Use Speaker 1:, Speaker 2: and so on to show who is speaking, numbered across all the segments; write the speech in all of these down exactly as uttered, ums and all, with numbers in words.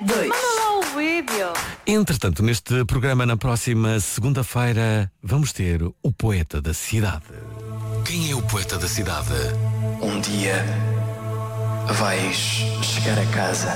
Speaker 1: dois.
Speaker 2: Manda lá o vídeo.
Speaker 3: Entretanto, neste programa, na próxima segunda-feira, vamos ter o poeta da cidade. Quem é o poeta da cidade?
Speaker 4: Um dia vais chegar a casa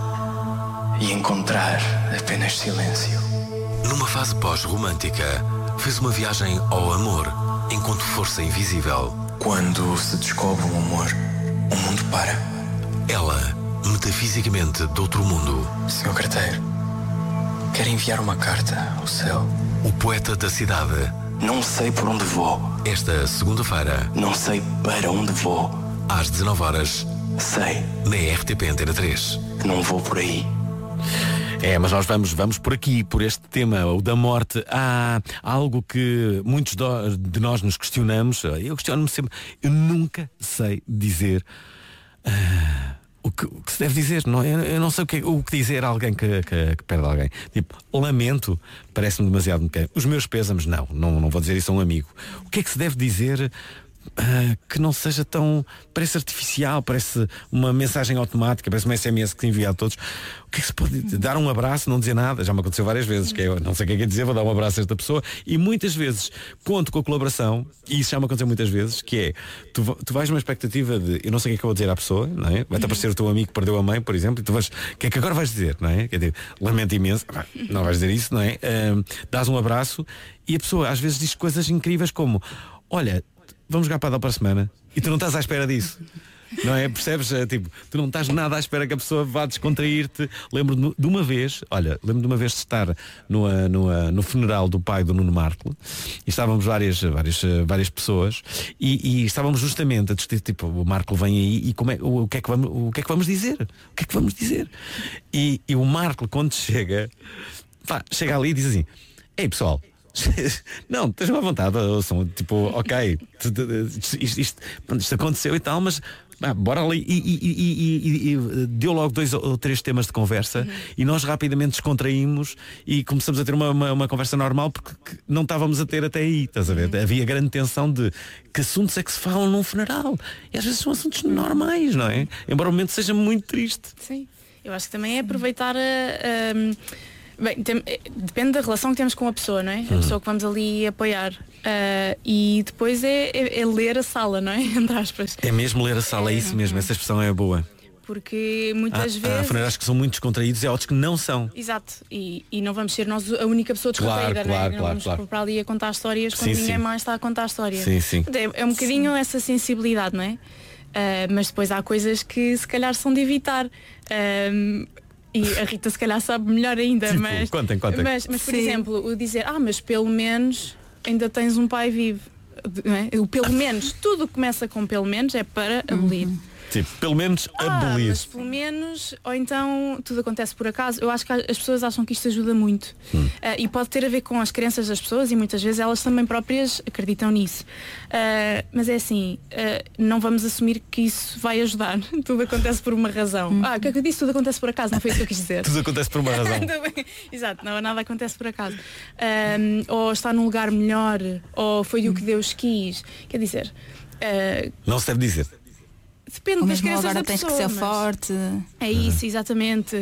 Speaker 4: e encontrar apenas silêncio.
Speaker 3: Numa fase pós-romântica, fez uma viagem ao amor, enquanto força invisível.
Speaker 4: Quando se descobre um amor, o mundo para.
Speaker 3: Ela, metafisicamente de outro mundo.
Speaker 4: senhor carteiro, quer enviar uma carta ao céu?
Speaker 3: O poeta da cidade.
Speaker 4: Não sei por onde vou.
Speaker 3: Esta segunda-feira.
Speaker 4: Não sei para onde vou.
Speaker 3: Às dezanove horas.
Speaker 4: Sei.
Speaker 3: Na R T P Antena três.
Speaker 4: Não vou por aí.
Speaker 3: É, mas nós vamos, vamos por aqui, por este tema, o da morte. Há algo que muitos de nós nos questionamos. Eu questiono-me sempre. Eu nunca sei dizer uh, o, que, o que se deve dizer. Não, eu, eu não sei o que, o que dizer a alguém que, que, que perde alguém. Tipo, lamento, parece-me demasiado mecânico. Os meus pêsames, não, não. Não vou dizer isso a um amigo. O que é que se deve dizer... Uh, que não seja tão, parece artificial, parece uma mensagem automática, parece uma S M S que te envia a todos. O que é que se pode dar? Um abraço, não dizer nada? Já me aconteceu várias vezes, que eu não sei o que é que é dizer, vou dar um abraço a esta pessoa, e muitas vezes conto com a colaboração, e isso já me aconteceu muitas vezes, que é, tu, tu vais numa expectativa de, eu não sei o que é que eu vou dizer à pessoa, não é? Vai-te aparecer o teu amigo que perdeu a mãe, por exemplo, e tu vais, o que é que agora vais dizer, não é? Quer dizer, lamento imenso, não vais dizer isso, não é? Uh, dás um abraço, e a pessoa às vezes diz coisas incríveis como, olha, vamos jogar para a para a semana. E tu não estás à espera disso. Não é? Percebes? É, tipo, tu não estás nada à espera que a pessoa vá descontrair-te. Lembro de uma vez, olha, lembro de uma vez de estar no, no, no funeral do pai do Nuno Marco, e estávamos várias, várias, várias pessoas, e, e estávamos justamente a discutir, tipo, o Marco vem aí e como é, o, o, que é que vamos, o que é que vamos dizer? O que é que vamos dizer? E, e o Marco, quando chega, pá, chega ali e diz assim, ei pessoal, não, estejam à vontade, são tipo, ok, isto, isto, isto, isto aconteceu e tal, mas ah, bora ali e, e, e, e, e deu logo dois ou três temas de conversa, uhum. E nós rapidamente descontraímos e começamos a ter uma, uma, uma conversa normal, porque não estávamos a ter até aí, estás a ver? Uhum. Havia grande tensão de que assuntos é que se falam num funeral, e às vezes são assuntos normais, não é? Embora o momento seja muito triste.
Speaker 2: Sim, eu acho que também é aproveitar a, a bem, tem, depende da relação que temos com a pessoa, não é? A pessoa que vamos ali apoiar. Uh, e depois é, é, é ler a sala, não é? Entre aspas.
Speaker 3: É mesmo ler a sala, é, é isso mesmo, essa expressão é boa.
Speaker 2: Porque muitas
Speaker 3: há,
Speaker 2: vezes...
Speaker 3: Há funerais que são muito descontraídos e há outros que não são.
Speaker 2: Exato, e, e não vamos ser nós a única pessoa descontraída,
Speaker 3: claro,
Speaker 2: não é?
Speaker 3: claro,
Speaker 2: Não
Speaker 3: claro,
Speaker 2: vamos
Speaker 3: claro.
Speaker 2: para ali a contar histórias quando
Speaker 3: sim,
Speaker 2: ninguém
Speaker 3: sim.
Speaker 2: mais está a contar a história.
Speaker 3: Sim, sim.
Speaker 2: É, é um bocadinho sim. essa sensibilidade, não é? Uh, mas depois há coisas que se calhar são de evitar. Uh, E a Rita se calhar sabe melhor ainda, tipo, mas,
Speaker 3: contem, contem.
Speaker 2: mas, mas por Sim. exemplo, o dizer, ah, mas pelo menos ainda tens um pai vivo, não é? O pelo menos, tudo começa com pelo menos é para abolir.
Speaker 3: Uhum. Tipo, pelo menos
Speaker 2: ah,
Speaker 3: abolir.
Speaker 2: Mas pelo menos, ou então tudo acontece por acaso. Eu acho que as pessoas acham que isto ajuda muito. Hum. Uh, e pode ter a ver com as crenças das pessoas, e muitas vezes elas também próprias acreditam nisso. Uh, mas é assim, uh, não vamos assumir que isso vai ajudar. Tudo acontece por uma razão. Hum. Ah, o que é que eu disse? Tudo acontece por acaso, não foi isso que eu quis dizer.
Speaker 3: Tudo acontece por uma razão.
Speaker 2: Exato, não, nada acontece por acaso. Um, ou está num lugar melhor, ou foi hum. o que Deus quis. Quer dizer... Uh,
Speaker 3: não se deve dizer.
Speaker 2: Depende das crenças
Speaker 1: agora
Speaker 2: da
Speaker 1: tens
Speaker 2: pessoa,
Speaker 1: que ser forte.
Speaker 2: É isso, exatamente.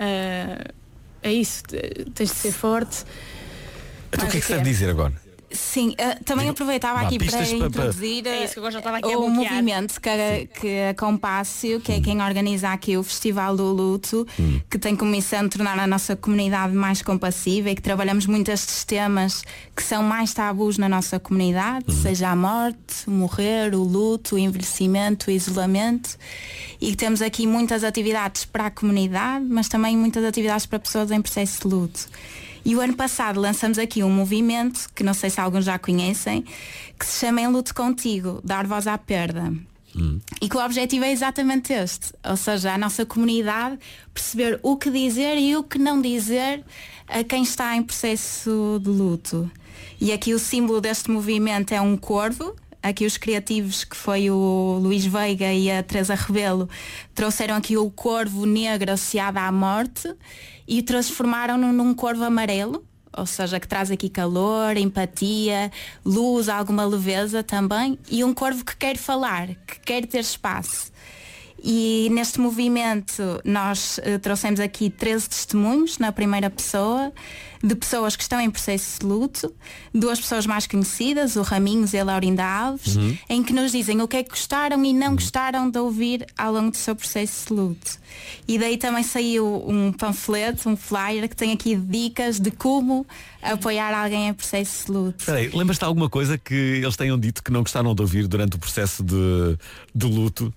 Speaker 2: Uh, é isso, tens de ser forte.
Speaker 3: Então o que é que se deve dizer agora?
Speaker 1: Sim, uh, também Digo, aproveitava aqui para introduzir para... É isso que agora já estava aqui o movimento que, que a Compácio, que é quem organiza aqui o Festival do Luto, hum. que tem como missão tornar a nossa comunidade mais compassiva, e que trabalhamos muito estes temas que são mais tabus na nossa comunidade, hum. seja a morte, o morrer, o luto, o envelhecimento, o isolamento, e que temos aqui muitas atividades para a comunidade, mas também muitas atividades para pessoas em processo de luto. E o ano passado lançamos aqui um movimento, que não sei se alguns já conhecem, que se chama Em Luto Contigo, Dar Voz à Perda. Hum. E que o objetivo é exatamente este, ou seja, a nossa comunidade perceber o que dizer e o que não dizer a quem está em processo de luto. E aqui o símbolo deste movimento é um corvo. Aqui os criativos, que foi o Luís Veiga e a Teresa Rebelo, trouxeram aqui o corvo negro associado à morte e transformaram-no num corvo amarelo, ou seja, que traz aqui calor, empatia, luz, alguma leveza também, e um corvo que quer falar, que quer ter espaço. E neste movimento nós uh, trouxemos aqui treze testemunhos na primeira pessoa de pessoas que estão em processo de luto, duas pessoas mais conhecidas, o Raminhos e a Laurinda Alves, uhum. em que nos dizem o que é que gostaram e não gostaram de ouvir ao longo do seu processo de luto. E daí também saiu um panfleto, um flyer que tem aqui dicas de como apoiar alguém em processo de luto.
Speaker 3: Peraí, lembras-te de alguma coisa que eles tenham dito que não gostaram de ouvir durante o processo de, de luto?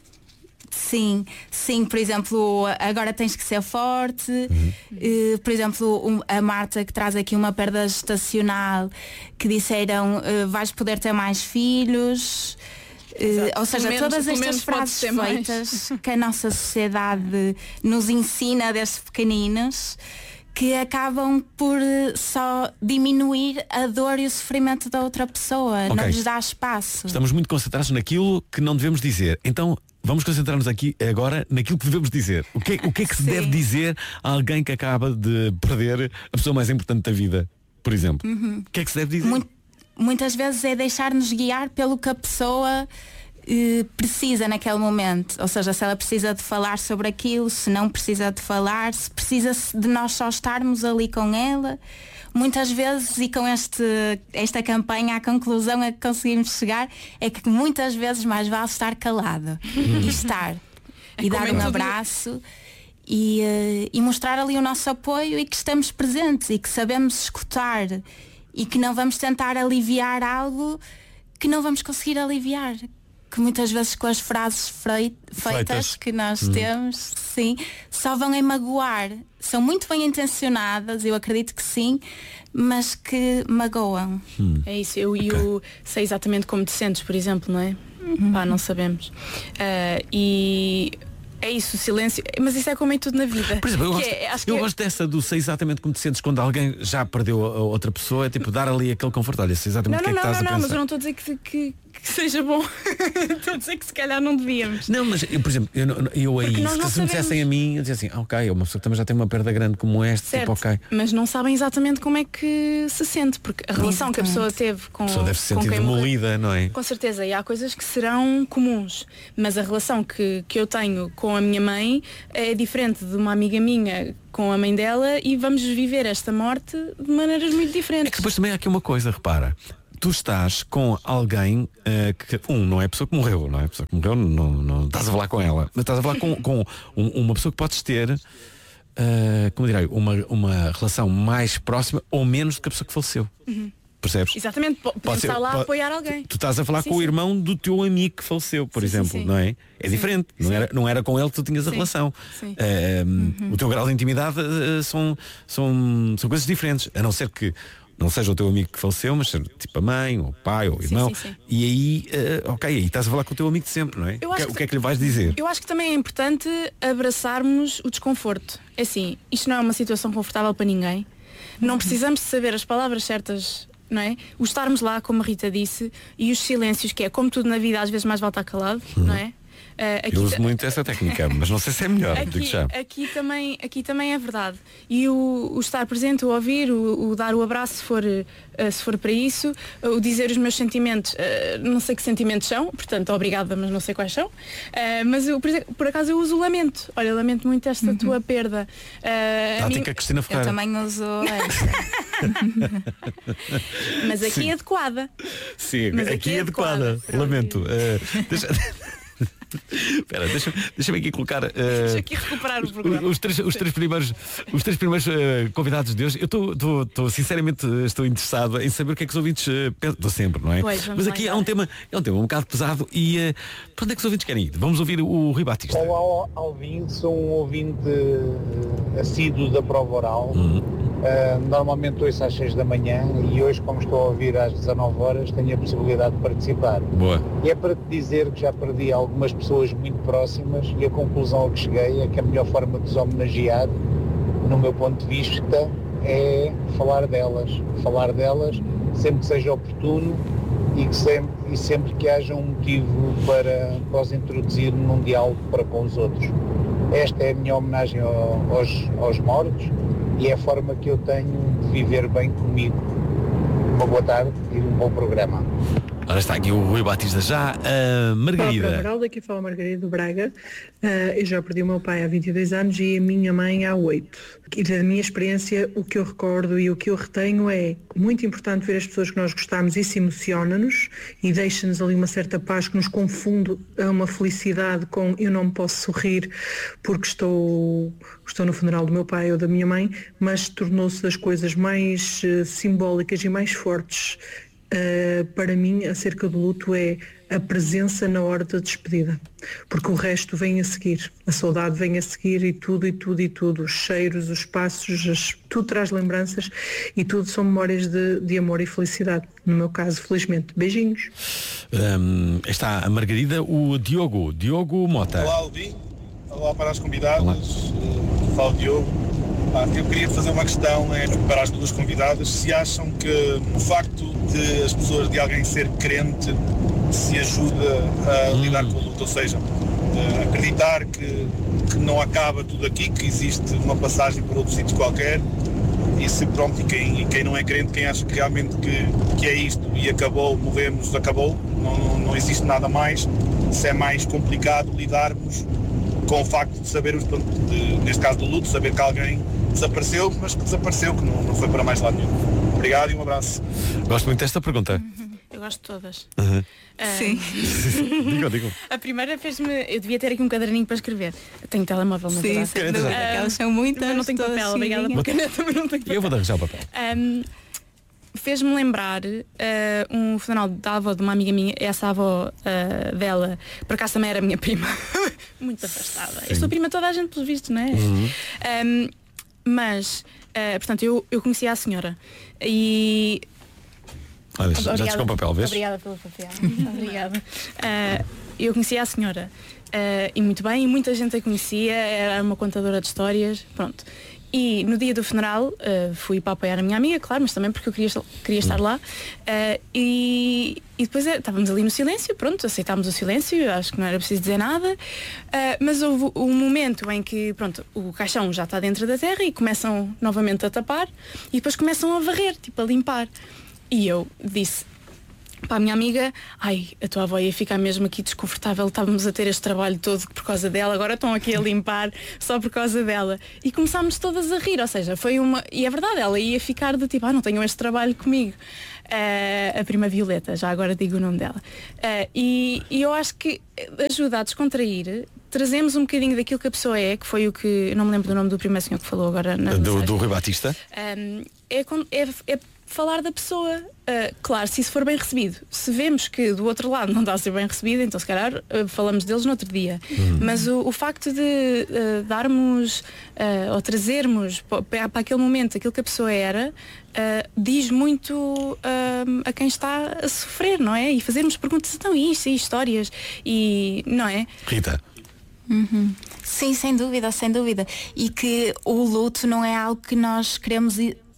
Speaker 1: Sim, sim, por exemplo, agora tens que ser forte, uhum. uh, por exemplo, um, a Marta que traz aqui uma perda gestacional, que disseram uh, vais poder ter mais filhos, uh, ou seja, menos, todas estas frases feitas que a nossa sociedade nos ensina desde pequeninos, que acabam por só diminuir a dor e o sofrimento da outra pessoa, okay. não lhes dá espaço.
Speaker 3: Estamos muito concentrados naquilo que não devemos dizer, então vamos concentrar-nos aqui agora naquilo que devemos dizer. O que, o que é que se Sim. deve dizer a alguém que acaba de perder a pessoa mais importante da vida, por exemplo? Uhum. O que é que se deve dizer?
Speaker 1: Muito, muitas vezes é deixar-nos guiar pelo que a pessoa eh, precisa naquele momento. Ou seja, se ela precisa de falar sobre aquilo, se não precisa de falar, se precisa de nós só estarmos ali com ela. Muitas vezes, e com este, esta campanha, a conclusão a que conseguimos chegar é que muitas vezes mais vale estar calado e estar é e dar um abraço e, uh, e mostrar ali o nosso apoio e que estamos presentes e que sabemos escutar e que não vamos tentar aliviar algo que não vamos conseguir aliviar. Que muitas vezes com as frases feitas, feitas que nós hum. temos, sim, só vão em magoar. São muito bem intencionadas, eu acredito que sim, mas que magoam.
Speaker 2: Hum. É isso, eu e okay. eu sei exatamente como te sentes, por exemplo, não é? Uhum. Pá, não sabemos. Uh, e é isso, o silêncio, mas isso é como em tudo na vida.
Speaker 3: Por exemplo, eu, gosto, é, acho eu que gosto é... dessa do sei exatamente como te sentes quando alguém já perdeu a outra pessoa, é tipo dar ali aquele conforto, olha, sei exatamente o que é que estás
Speaker 2: não,
Speaker 3: a pensar.
Speaker 2: Não, mas eu não estou a dizer que, que, que seja bom. Estou a dizer que se calhar não devíamos.
Speaker 3: Não, mas eu, por exemplo, eu, eu aí, se, se me dissessem a mim, eu dizia assim, ah, ok, uma pessoa que também já tem uma perda grande como esta, certo, tipo, ok.
Speaker 2: Mas não sabem exatamente como é que se sente, porque a relação exatamente. que a pessoa teve com. A
Speaker 3: pessoa deve se sentir demolida, não é?
Speaker 2: Com certeza, e há coisas que serão comuns, mas a relação que, que eu tenho com a minha mãe é diferente de uma amiga minha com a mãe dela e vamos viver esta morte de maneiras muito diferentes.
Speaker 3: É que depois também há aqui uma coisa, repara, tu estás com alguém uh, que, um, não é a pessoa que morreu, não é a pessoa que morreu, não, não estás a falar com ela, mas estás a falar com, com um, uma pessoa que podes ter, uh, como direi, uma, uma relação mais próxima ou menos do que a pessoa que faleceu. Uhum. Percebes?
Speaker 2: Exatamente, podemos estar lá a apoiar alguém.
Speaker 3: Tu, tu estás a falar
Speaker 2: sim,
Speaker 3: com
Speaker 2: sim.
Speaker 3: o irmão do teu amigo que faleceu, por sim, exemplo, sim, sim. não é? É sim. diferente, não era, não era com ele que tu tinhas a sim. relação. Sim. Uh, uhum. O teu grau de intimidade uh, são, são, são coisas diferentes, a não ser que não seja o teu amigo que faleceu, mas seja tipo a mãe, ou o pai, ou o irmão. Sim, sim, sim. E aí, uh, ok, aí estás a falar com o teu amigo de sempre, não é? O que, que, que é que lhe vais dizer?
Speaker 2: Eu acho que também é importante abraçarmos o desconforto. É assim, isto não é uma situação confortável para ninguém. Não precisamos de saber as palavras certas, não é? O estarmos lá, como a Rita disse, e os silêncios, que é como tudo na vida, às vezes mais vale estar calado, uhum. não é? Uh, aqui
Speaker 3: eu uso muito essa técnica, mas não sei se é melhor.
Speaker 2: Aqui, já. aqui, também, aqui também é verdade. E o, o estar presente, o ouvir, o, o dar o abraço se for, uh, se for para isso, uh, o dizer os meus sentimentos, uh, não sei que sentimentos são, portanto, obrigada, mas não sei quais são. Uh, mas eu, por, exemplo, por acaso eu uso o lamento. Olha, lamento muito esta uhum. tua perda. Uh,
Speaker 3: Tática mim... Cristina Ferreira.
Speaker 1: Eu também uso essa.
Speaker 2: Mas aqui
Speaker 3: Sim.
Speaker 2: é adequada.
Speaker 3: Sim, mas aqui, aqui é adequada. adequada. Lamento. Uh, deixa... Espera, deixa-me deixa aqui colocar uh,
Speaker 2: deixa aqui recuperar o programa.
Speaker 3: Os três, os três primeiros, os três primeiros uh, convidados de hoje. Eu estou sinceramente estou interessado em saber o que é que os ouvintes uh, pensam. Estou sempre, não é?
Speaker 2: Pois,
Speaker 3: mas aqui há um tema, é um tema um bocado pesado e uh, para onde é que os ouvintes querem ir? Vamos ouvir o, o Rui Batista.
Speaker 5: Olá, Alvin, sou um ouvinte assíduo da prova oral. Uhum. Uh, normalmente ouço às seis da manhã e hoje, como estou a ouvir às dezanove horas, tenho a possibilidade de participar.
Speaker 3: Boa.
Speaker 5: E é para te dizer que já perdi algumas pessoas muito próximas e a conclusão a que cheguei é que a melhor forma de os homenagear, no meu ponto de vista, é falar delas. Falar delas sempre que seja oportuno e, que sempre, e sempre que haja um motivo para, para os introduzir num diálogo para com os outros. Esta é a minha homenagem ao, aos, aos mortos e é a forma que eu tenho de viver bem comigo. Uma boa tarde e um bom programa.
Speaker 3: Ora está aqui o Rui Batista já. A Margarida.
Speaker 6: Olá, Amaral, daqui fala a Margarida do Braga. Uh, eu já perdi o meu pai há vinte e dois anos e a minha mãe há oito. E da minha experiência, o que eu recordo e o que eu retenho é muito importante ver as pessoas que nós gostamos, isso emociona-nos e deixa-nos ali uma certa paz que nos confunde a uma felicidade com eu não posso sorrir porque estou, estou no funeral do meu pai ou da minha mãe, mas tornou-se das coisas mais uh, simbólicas e mais fortes uh, para mim acerca do luto é a presença na hora da despedida, porque o resto vem a seguir, a saudade vem a seguir e tudo, e tudo, e tudo, os cheiros, os passos, as, tudo traz lembranças e tudo são memórias de, de amor e felicidade, no meu caso, felizmente. Beijinhos.
Speaker 3: Um, está a Margarida, o Diogo, Diogo Mota.
Speaker 7: Olá, Alvin. Olá para as convidadas, uh, fala o Diogo. Ah, eu queria fazer uma questão é, para as duas convidadas, se acham que o facto de as pessoas, de alguém ser crente, se ajuda a hum. lidar com o luto, ou seja, acreditar que, que não acaba tudo aqui, que existe uma passagem para outro sítio qualquer, e se pronto, e quem, e quem não é crente, quem acha que realmente que, que é isto e acabou, morremos, acabou, não, não, não existe nada mais, se é mais complicado lidarmos com o facto de saber, de, neste caso do luto, saber que alguém desapareceu, mas que desapareceu, que não, não foi para mais lado nenhum. Obrigado e um abraço.
Speaker 3: Gosto muito desta pergunta.
Speaker 2: Eu gosto de todas.
Speaker 3: Uhum.
Speaker 2: Uh,
Speaker 1: Sim.
Speaker 3: Digo, digo.
Speaker 2: A primeira fez-me. Eu devia ter aqui um caderninho para escrever. Eu tenho telemóvel, na verdade.
Speaker 1: Sim, uh, elas são muitas.
Speaker 2: Eu não tenho papel, obrigada por caneta, mas não tenho papel.
Speaker 3: Eu vou arranjar o papel.
Speaker 2: Um, Fez-me lembrar uh, um funeral da avó de uma amiga minha, essa avó uh, dela, por acaso também era minha prima, muito afastada. Sim. Eu sou prima de toda a gente, pelos vistos, não é?
Speaker 3: Uhum.
Speaker 2: Um, mas, uh, portanto, eu, eu conhecia a senhora e.
Speaker 3: Olha, já estás com o papel, vês?
Speaker 2: Obrigada pelo papel. Obrigada. Uh, eu conhecia a senhora uh, e muito bem, e muita gente a conhecia, era uma contadora de histórias, pronto. E no dia do funeral uh, fui para apoiar a minha amiga, claro, mas também porque eu queria, queria estar lá. Uh, e, e depois é, estávamos ali no silêncio, pronto, aceitámos o silêncio, acho que não era preciso dizer nada. Uh, mas houve um momento em que, pronto, o caixão já está dentro da terra e começam novamente a tapar e depois começam a varrer, tipo a limpar. E eu disse para a minha amiga, ai, a tua avó ia ficar mesmo aqui desconfortável, estávamos a ter este trabalho todo por causa dela, agora estão aqui a limpar só por causa dela. E começámos todas a rir, ou seja, foi uma... E é verdade, ela ia ficar de tipo, ah, não tenham este trabalho comigo. Uh, a prima Violeta, já agora digo o nome dela. Uh, e, e eu acho que ajuda a descontrair, trazemos um bocadinho daquilo que a pessoa é, que foi o que, eu não me lembro do nome do primeiro senhor que falou agora na
Speaker 3: do, do Rui Batista.
Speaker 2: Um, é, é, é falar da pessoa, uh, claro, se isso for bem recebido. Se vemos que do outro lado não está a ser bem recebido, então se calhar uh, falamos deles no outro dia. Uhum. Mas o, o facto de uh, darmos uh, ou trazermos para, para aquele momento aquilo que a pessoa era, uh, diz muito uh, a quem está a sofrer, não é? E fazermos perguntas, então isto, e histórias, e não é?
Speaker 3: Rita.
Speaker 1: Uhum. Sim, sem dúvida, sem dúvida. E que o luto não é algo que nós queremos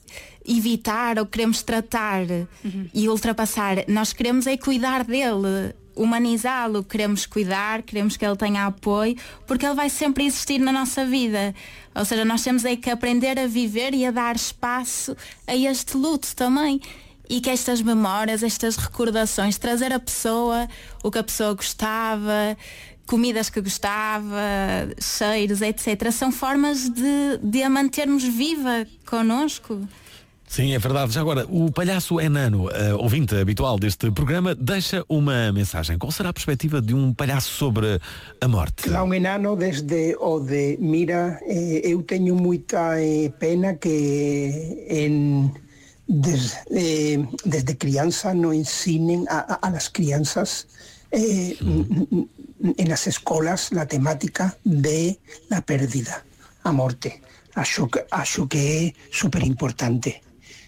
Speaker 1: evitar ou queremos tratar uhum. e ultrapassar. Nós queremos é cuidar dele, humanizá-lo, queremos cuidar, queremos que ele tenha apoio, porque ele vai sempre existir na nossa vida. Ou seja, nós temos é que aprender a viver e a dar espaço a este luto também. E que estas memórias, estas recordações, trazer a pessoa, o que a pessoa gostava, comidas que gostava, cheiros, etcétera, são formas de, de a mantermos viva connosco.
Speaker 3: Sim, é verdade. Já agora, o palhaço Enano, uh, ouvinte habitual deste programa, deixa uma mensagem. Qual será a perspectiva de um palhaço sobre a morte?
Speaker 8: Lá um enano desde o de mira, eh, eu tenho muita eh, pena que en, des, eh, desde criança não ensinem a, a, a las crianças eh, mm. en las escolas la temática de la pérdida, a morte. Acho que, acho que é super importante.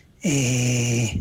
Speaker 8: Eh,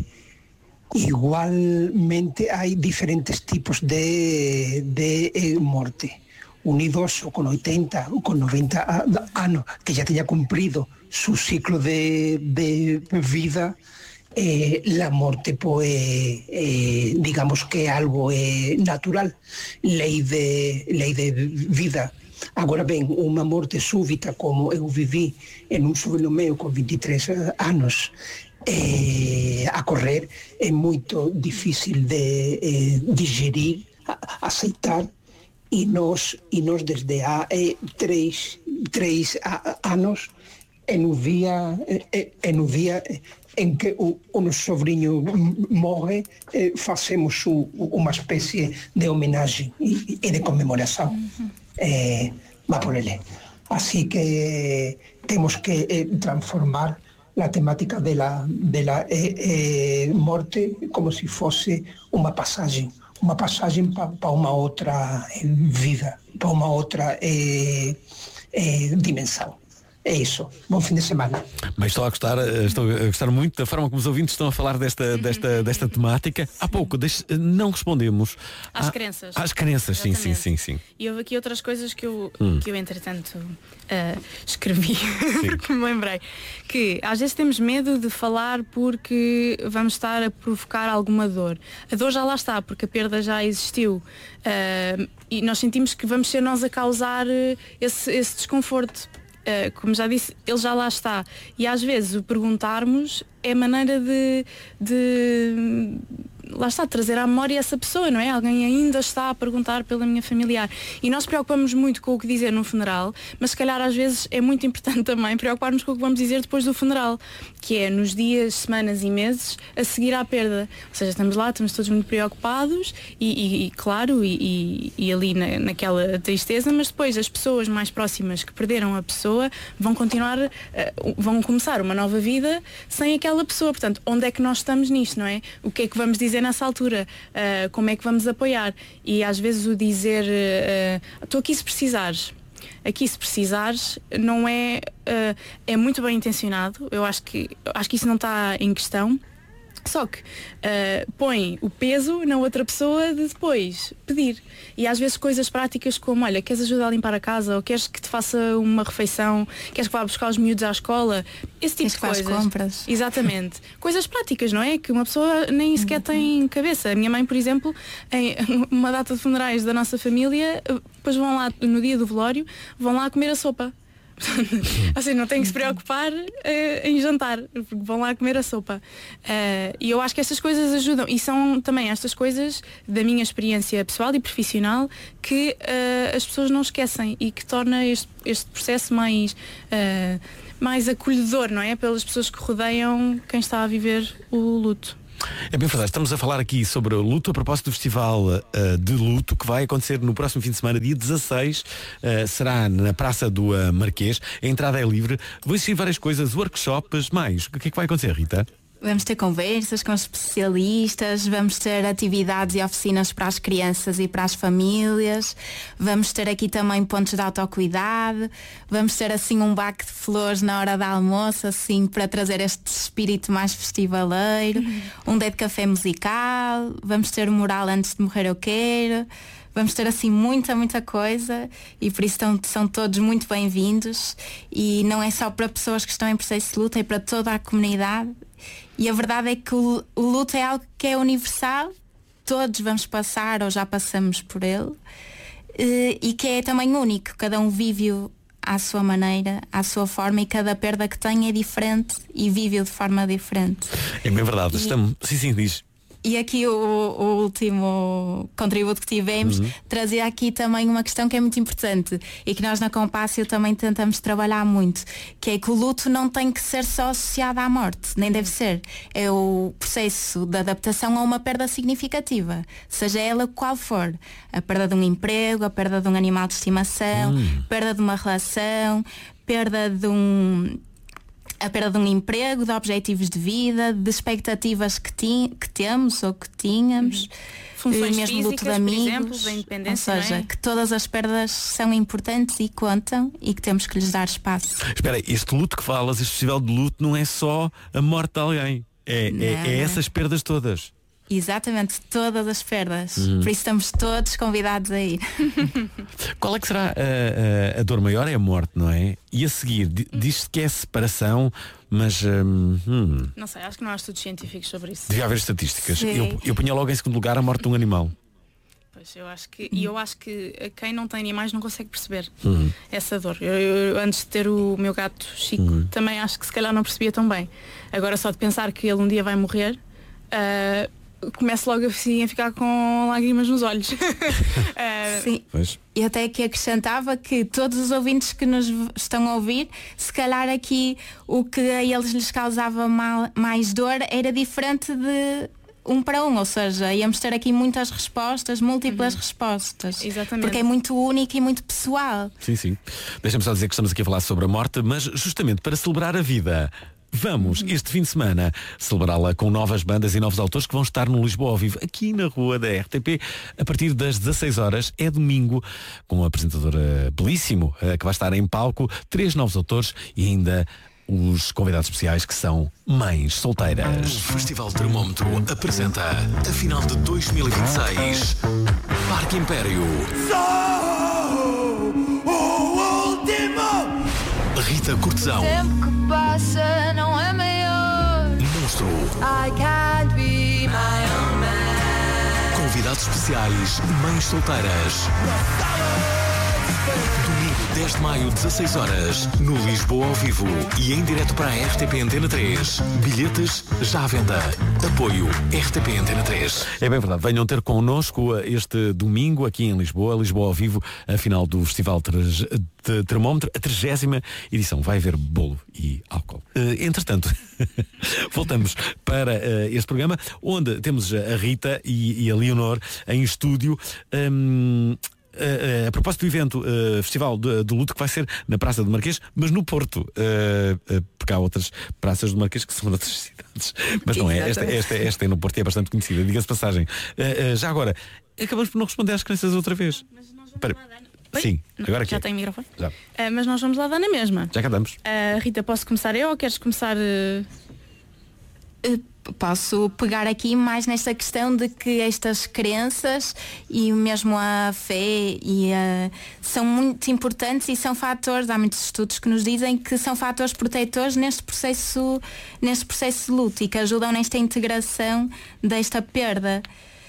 Speaker 8: igualmente hay diferentes tipos de, de eh, morte. Un idoso con ochenta o con noventa años que ya tenía cumplido su ciclo de, de vida, eh, la muerte pues eh, digamos que algo eh, natural, ley de, ley de vida. Agora bem, uma morte súbita como eu vivi em um sobrinho meu com vinte e três anos eh, a correr é muito difícil de eh, digerir, a, aceitar, e nós, e nós desde há eh, três, três a, anos é no dia, é, é no dia em que o, o nosso sobrinho morre, eh, fazemos o, uma espécie de homenagem e, e de comemoração. Uhum. Eh, va por ele. Así que temos que eh, transformar a temática de la, de la eh, eh, morte como se fosse uma passagem, uma passagem para pa uma outra eh, vida, para uma outra eh, eh, dimensão. É isso. Bom fim de semana.
Speaker 3: Mas estou a gostar, estou a gostar muito da forma como os ouvintes estão a falar desta, desta, desta temática. Há pouco deixe, não respondemos
Speaker 2: às
Speaker 3: a,
Speaker 2: crenças.
Speaker 3: Às crenças, sim, sim, sim, sim.
Speaker 2: E houve aqui outras coisas que eu, hum. que eu entretanto uh, escrevi, porque me lembrei. Que às vezes temos medo de falar porque vamos estar a provocar alguma dor. A dor já lá está, porque a perda já existiu. Uh, e nós sentimos que vamos ser nós a causar esse, esse desconforto. Uh, como já disse, ele já lá está. E às vezes o perguntarmos é maneira de, de lá está, trazer à memória essa pessoa, não é? Alguém ainda está a perguntar pela minha familiar. E nós preocupamos muito com o que dizer no funeral, mas se calhar às vezes é muito importante também preocupar-nos com o que vamos dizer depois do funeral, que é nos dias, semanas e meses a seguir à perda. Ou seja, estamos lá, estamos todos muito preocupados e, e, e claro, e, e, e ali na, naquela tristeza, mas depois as pessoas mais próximas que perderam a pessoa vão continuar, uh, vão começar uma nova vida sem aquela pessoa. Portanto, onde é que nós estamos nisto, não é? O que é que vamos dizer nessa altura? Uh, como é que vamos apoiar? E às vezes o dizer estou uh, aqui se precisares. Aqui se precisares não é uh, é muito bem intencionado. Eu acho que, acho que isso não está em questão. Só que uh, põe o peso na outra pessoa de depois pedir. E às vezes coisas práticas como, olha, queres ajudar a limpar a casa? Ou queres que te faça uma refeição? Queres que vá buscar os miúdos à escola? Esse tipo
Speaker 1: queres
Speaker 2: de coisas.
Speaker 1: Que faz compras.
Speaker 2: Exatamente. Coisas práticas, não é? Que uma pessoa nem sequer tem cabeça. A minha mãe, por exemplo, em uma data de funerais da nossa família, depois vão lá, no dia do velório, vão lá comer a sopa. Assim, não tem que se preocupar uh, em jantar, porque vão lá comer a sopa. Uh, e eu acho que estas coisas ajudam. E são também estas coisas da minha experiência pessoal e profissional que uh, as pessoas não esquecem e que torna este, este processo mais, uh, mais acolhedor, não é? Pelas pessoas que rodeiam quem está a viver o luto.
Speaker 3: É bem verdade, estamos a falar aqui sobre o luto a propósito do Festival uh, de Luto que vai acontecer no próximo fim de semana, dia dezasseis, uh, será na Praça do uh, Marquês, a entrada é livre, vão existir várias coisas, workshops, mais, o que é que vai acontecer, Rita?
Speaker 1: Vamos ter conversas com especialistas, vamos ter atividades e oficinas para as crianças e para as famílias, vamos ter aqui também pontos de autocuidado, vamos ter assim um baque de flores na hora do almoço, assim para trazer este espírito mais festivaleiro, uhum. um day de café musical, vamos ter o mural Antes de Morrer Eu Quero. Vamos ter assim muita, muita coisa e por isso estão, são todos muito bem-vindos e não é só para pessoas que estão em processo de luto, é para toda a comunidade. E a verdade é que o, o luto é algo que é universal, todos vamos passar ou já passamos por ele e, e que é também único, cada um vive-o à sua maneira, à sua forma e cada perda que tem é diferente e vive-o de forma diferente.
Speaker 3: É bem verdade,
Speaker 1: e...
Speaker 3: estamos... sim, sim, diz.
Speaker 1: E aqui o, o último contributo que tivemos uhum. trazia aqui também uma questão que é muito importante e que nós na Compácio também tentamos trabalhar muito, que é que o luto não tem que ser só associado à morte, nem deve ser. É o processo de adaptação a uma perda significativa, seja ela qual for. A perda de um emprego, a perda de um animal de estimação, uhum. perda de uma relação, perda de um... a perda de um emprego, de objetivos de vida, de expectativas que, ti, que temos ou que tínhamos, uhum.
Speaker 2: funções
Speaker 1: mesmo
Speaker 2: físicas,
Speaker 1: luto de amigos,
Speaker 2: por exemplo, da independência,
Speaker 1: ou seja,
Speaker 2: não é?
Speaker 1: que todas as perdas são importantes e contam e que temos que lhes dar espaço.
Speaker 3: Espera, este luto que falas, este festival de luto não é só a morte de alguém, é, é, é essas perdas todas.
Speaker 1: Exatamente, todas as perdas.
Speaker 3: Uhum. Por
Speaker 1: isso estamos todos convidados a ir.
Speaker 3: Qual é que será a, a, a dor maior? É a morte, não é? E a seguir, diz-se que é separação, mas... Hum, hum.
Speaker 2: Não sei, acho que não há estudos científicos sobre isso.
Speaker 3: Devia haver estatísticas. Eu, eu punha logo em segundo lugar a morte de um animal.
Speaker 2: Pois, eu acho que, e eu acho que quem não tem animais não consegue perceber uhum. essa dor. Eu, eu, antes de ter o meu gato Chico, uhum. também acho que se calhar não percebia tão bem. Agora só de pensar que ele um dia vai morrer, uh, começo logo assim a ficar com lágrimas nos olhos. uh,
Speaker 1: Sim. Pois. E até aqui acrescentava que todos os ouvintes que nos estão a ouvir, se calhar aqui o que a eles lhes causava mal, mais dor era diferente de um para um, ou seja, íamos ter aqui muitas respostas, múltiplas uhum. respostas.
Speaker 2: Exatamente.
Speaker 1: Porque é muito único e muito pessoal.
Speaker 3: Sim, sim. Deixa-me só dizer que estamos aqui a falar sobre a morte, mas justamente para celebrar a vida. Vamos, este fim de semana, celebrá-la com novas bandas e novos autores que vão estar no Lisboa ao vivo, aqui na rua da R T P, a partir das dezasseis horas. É domingo, com um apresentador belíssimo, que vai estar em palco, três novos autores e ainda os convidados especiais que são mães solteiras.
Speaker 9: O Festival Termómetro apresenta a final de dois mil e vinte e seis Parque Império. Sou o último. Rita Cortesão.
Speaker 10: O tempo que passa não é maior.
Speaker 9: Monstro.
Speaker 10: I can't be my own man.
Speaker 9: Convidados especiais, mães solteiras. Domingo dez de maio, dezasseis horas, no Lisboa ao vivo e em direto para a R T P Antena três. Bilhetes já à venda. Apoio R T P Antena três.
Speaker 3: É bem verdade, venham ter connosco este domingo aqui em Lisboa, Lisboa ao vivo, a final do Festival de Termómetro, a trigésima edição. Vai haver bolo e álcool. Uh, entretanto, voltamos para uh, este programa, onde temos a Rita e, e a Leonor em estúdio. Um, Uh, uh, a propósito do evento uh, Festival do, do Luto, que vai ser na Praça do Marquês, mas no Porto, uh, uh, porque há outras praças do Marquês que são noutras cidades, mas não é, esta, esta, esta é no Porto e é bastante conhecida, diga-se passagem. uh, uh, já agora, acabamos por não responder às crianças outra vez.
Speaker 2: Mas nós
Speaker 3: Para... Sim,
Speaker 2: não,
Speaker 3: agora aqui.
Speaker 2: Já tem microfone?
Speaker 3: Já.
Speaker 2: Uh, mas nós vamos lá dar na mesma.
Speaker 3: Já cá damos.
Speaker 2: uh, Rita, posso começar eu ou queres começar? Uh...
Speaker 1: Uh, posso pegar aqui mais nesta questão de que estas crenças e mesmo a fé e a, são muito importantes e são fatores, há muitos estudos que nos dizem que são fatores protetores neste processo, neste processo de luto e que ajudam nesta integração desta perda.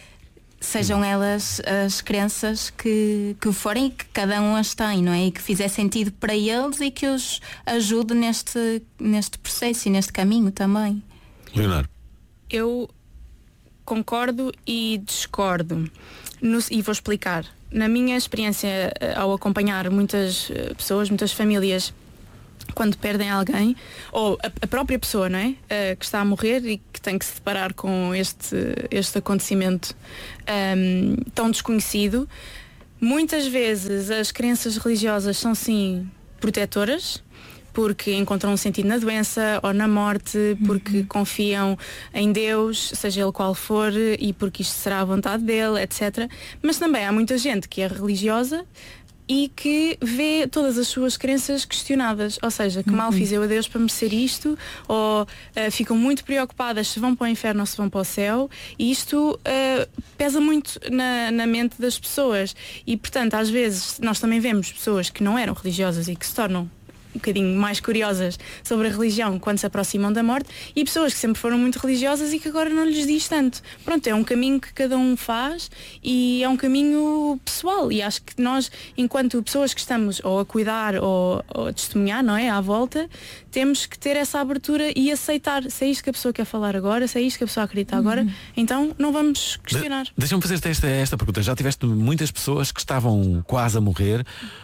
Speaker 1: Sejam elas as crenças que, que forem e que cada um as tem, não é? E que fizer sentido para eles e que os ajude neste, neste processo e neste caminho também.
Speaker 3: Leonardo.
Speaker 2: Eu concordo e discordo no, e vou explicar. Na minha experiência ao acompanhar muitas pessoas, muitas famílias quando perdem alguém, ou a, a própria pessoa, não é? Uh, que está a morrer e que tem que se deparar com este, este acontecimento um, tão desconhecido, muitas vezes as crenças religiosas são sim protetoras, porque encontram um sentido na doença ou na morte, porque uhum. confiam em Deus, seja ele qual for, e porque isto será a vontade dele, etcétera. Mas também há muita gente que é religiosa e que vê todas as suas crenças questionadas, ou seja, que mal fiz eu a Deus para merecer isto, ou uh, ficam muito preocupadas se vão para o inferno ou se vão para o céu, e isto uh, pesa muito na, na mente das pessoas. E portanto, às vezes nós também vemos pessoas que não eram religiosas e que se tornam um bocadinho mais curiosas sobre a religião quando se aproximam da morte, e pessoas que sempre foram muito religiosas e que agora não lhes diz tanto. Pronto, é um caminho que cada um faz e é um caminho pessoal, e acho que nós, enquanto pessoas que estamos ou a cuidar ou, ou a testemunhar, não é, à volta, temos que ter essa abertura e aceitar se é isto que a pessoa quer falar agora, se é isto que a pessoa acredita agora, uhum. então não vamos questionar. De-
Speaker 3: Deixa-me fazer esta, esta pergunta. Já tiveste muitas pessoas que estavam quase a morrer.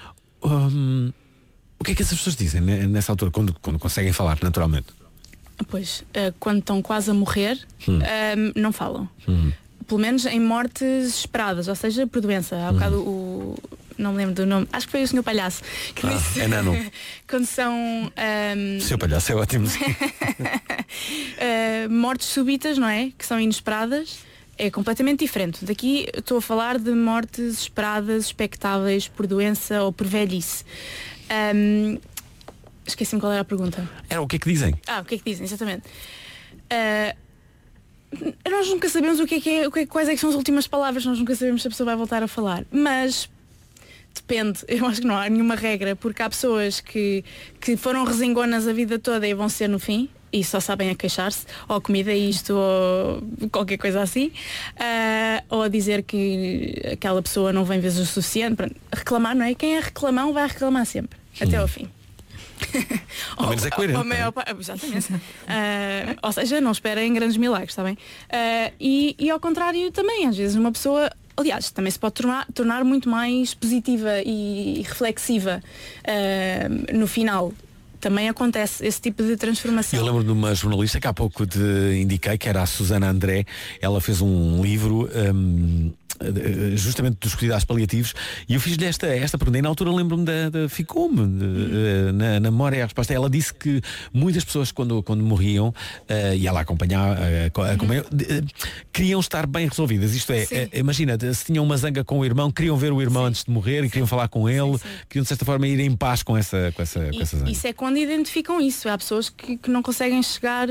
Speaker 3: Hum... O que é que essas pessoas dizem nessa altura, quando, quando conseguem falar naturalmente?
Speaker 2: Pois, uh, quando estão quase a morrer, hum. uh, não falam.
Speaker 3: Hum.
Speaker 2: Pelo menos em mortes esperadas, ou seja, por doença. Há um bocado o... não me lembro do nome, acho que foi o senhor Palhaço que
Speaker 3: ah,
Speaker 2: disse.
Speaker 3: É nano.
Speaker 2: Quando são... Um...
Speaker 3: O senhor Palhaço é ótimo.
Speaker 2: uh, mortes súbitas, não é? Que são inesperadas. É completamente diferente. Daqui estou a falar de mortes esperadas, expectáveis por doença ou por velhice. Um, esqueci-me qual era a pergunta.
Speaker 3: Era o que é que dizem?
Speaker 2: Ah, o que é que dizem, exatamente. Uh, nós nunca sabemos o que é que é, o que é, quais é que são as últimas palavras, nós nunca sabemos se a pessoa vai voltar a falar. Mas depende, eu acho que não há nenhuma regra, porque há pessoas que, que foram resingonas a vida toda e vão ser no fim, e só sabem a queixar-se, ou a comida é isto, ou qualquer coisa assim, uh, ou a dizer que aquela pessoa não vem vezes o suficiente. Pronto, reclamar, não é? Quem é reclamão vai reclamar sempre, hum. até ao fim.
Speaker 3: Ao menos é coerente.
Speaker 2: Ou, ou, ou, exatamente. uh, ou seja, não esperem grandes milagres, está bem? Uh, e, e ao contrário também, às vezes uma pessoa, aliás, também se pode tornar, tornar muito mais positiva e, e reflexiva uh, no final. Também acontece esse tipo de transformação.
Speaker 3: Eu lembro de uma jornalista que há pouco te indiquei, que era a Susana André. Ela fez um livro um, justamente dos cuidados paliativos, e eu fiz-lhe esta, esta pergunta, e na altura lembro-me da, da ficou-me hum. na, na memória a resposta. Ela disse que muitas pessoas quando, quando morriam, uh, e ela acompanhava, uh, acompanhava hum. uh, queriam estar bem resolvidas. Isto é, uh, imagina, se tinham uma zanga com o irmão, queriam ver o irmão sim. antes de morrer, e queriam falar com ele, sim, sim. queriam de certa forma ir em paz com essa, com essa,
Speaker 2: e,
Speaker 3: com essa zanga.
Speaker 2: Isso é quando identificam isso. Há pessoas que, que não conseguem chegar